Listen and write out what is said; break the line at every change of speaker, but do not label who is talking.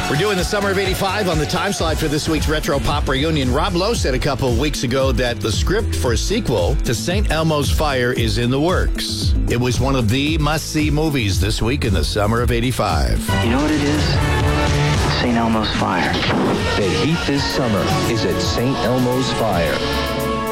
We're doing the Summer of 85 on the time slide for this week's Retro Pop Reunion. Rob Lowe said a couple of weeks ago that the script for a sequel to St. Elmo's Fire is in the works. It was one of the must-see movies this week in the Summer of 85.
You know what it is? St. Elmo's Fire.
The heat this summer is at St. Elmo's Fire.